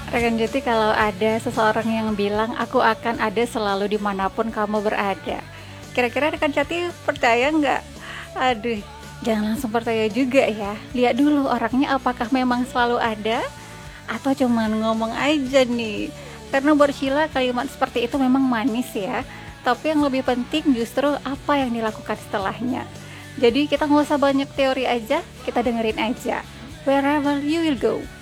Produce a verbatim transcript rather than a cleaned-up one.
Rekan Jati, kalau ada seseorang yang bilang aku akan ada selalu dimanapun kamu berada, kira-kira rekan Jati percaya nggak? Aduh, jangan langsung percaya juga ya. Lihat dulu orangnya apakah memang selalu ada atau cuman ngomong aja nih. Karena buat Sheila kalimat seperti itu memang manis ya, tapi yang lebih penting justru apa yang dilakukan setelahnya. Jadi kita nggak usah banyak teori aja, kita dengerin aja. Wherever you will go,